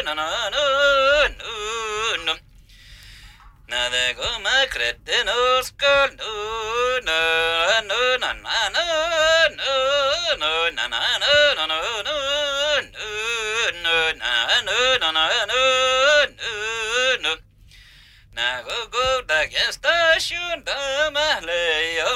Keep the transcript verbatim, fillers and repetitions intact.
no no no no no. Nada como cretinos con no no no no no no no no na na no no no no no na no no no no no na go go da gas station da ma le